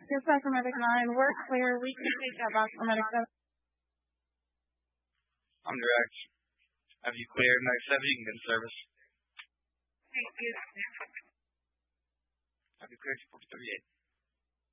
Dispatch for Medic 9, we're clear. We can take that box for Medic 7. I'm direct. Have you cleared Medic 7? You can get in service. Thank you. Have you cleared 4038?